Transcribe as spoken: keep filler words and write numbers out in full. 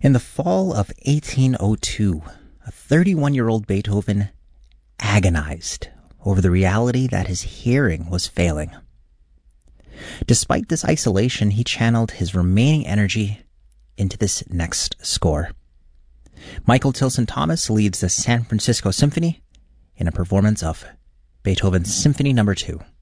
In the fall of eighteen oh two, a thirty-one-year-old Beethoven agonized over the reality that his hearing was failing. Despite this isolation, he channeled his remaining energy into this next score. Michael Tilson Thomas leads the San Francisco Symphony in a performance of Beethoven's Symphony Number two.